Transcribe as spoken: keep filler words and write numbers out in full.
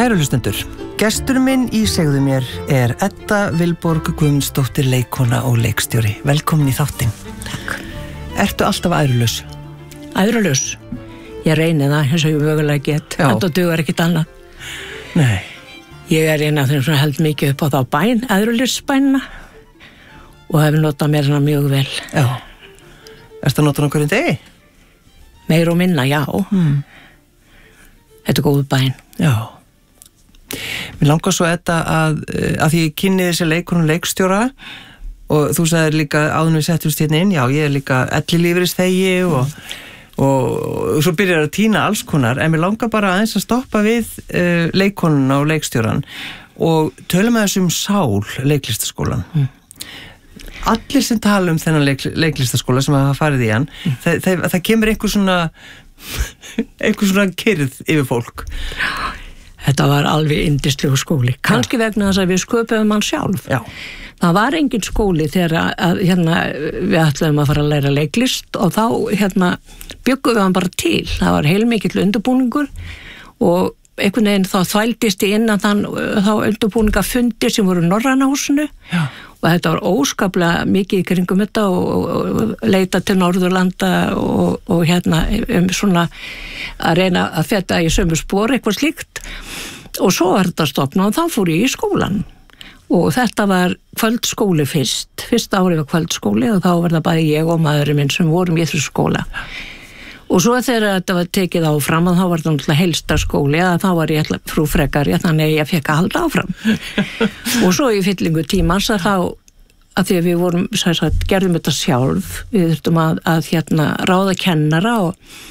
Kæru hlustendur, gestur minn í Segðu mér er Edda Vilborg Guðmundsdóttir, leikkona og leikstjóri. Velkomin í þáttinn. Takk. Ertu alltaf æðrulaus? Æðrulaus? Ég reyni það eins og ég mögulega get. Þetta dugar ekkert annað. Nei. Ég er eina af þeim sem held mikið upp á þá bæn, æðrulausbænina, og hef notað mér hana mjög vel. Já. Ertu að nota hana hverjum degi? Meir og minna, já. Hmm. Þetta er góð bæn. Já. Mér langar svo þetta að, að því ég kynni þessi leikonu leikstjóra og þú sagðir líka áður við settumst hérna inn, já ég er líka ellilífeyrisþegi og, mm. og, og svo byrjar að týna alls konar, en mér langar bara aðeins að stoppa við uh, leikonuna og leikstjóran og tölum að þessum Sál leiklistaskólan. Mm. Allir sem tala um þennan leik, leiklistaskóla sem hafa farið í hann, mm. það, það, það kemur einhver svona einhver svona kyrrð yfir fólk. Þetta var alveg yndislegu skóli. Kannski ja. Vegna þess að við sköpuðum hann sjálf. Já. Það var engin skóli þegar að, að, hérna, við ætlaðum að fara að læra leiklist og þá hérna, byggum við hann bara til. Það var heilmikill undirbúningur og einhvern veginn þá þvældist ég inn að þann, þá undirbúningafundir sem voru Norræna húsinu. Já. Og þetta var óskaplega mikið í kringum þetta og, og, og leita til Norðurlanda og, og hérna um svona að reyna að feta í sömu spor eitthvað slíkt og svo var þetta stofnað og þá fór ég í skólan og þetta var kvöldskóli fyrst fyrsta árið var kvöldskóli og þá var það bara ég og maðurinn minn sem vorum í þessu skóla og svo þegar þetta var tekið áfram og þá var þetta náttúrulega helsta skóli að þá var ég frú frekari þannig að ég fekk að halda áfram og svo í fyllingu tímans að þá að því að við vorum, sagt, gerðum þetta sjálf við þurftum að, að hérna ráða kennara og